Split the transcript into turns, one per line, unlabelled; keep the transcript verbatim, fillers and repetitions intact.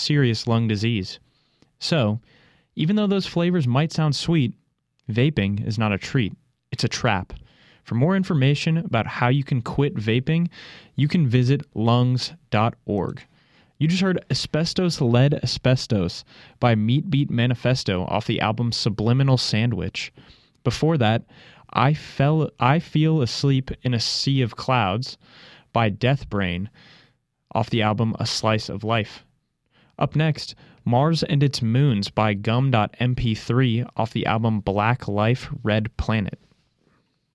serious lung disease. So, even though those flavors might sound sweet, vaping is not a treat. It's a trap. For more information about how you can quit vaping, you can visit lungs dot org. You just heard Asbestos Lead Asbestos by Meat Beat Manifesto off the album Subliminal Sandwich. Before that, I fell I Feel Asleep in a Sea of Clouds by Death Brain off the album A Slice of Life. Up next, Mars and Its Moons by Gum dot M P three off the album Black Life, Red Planet.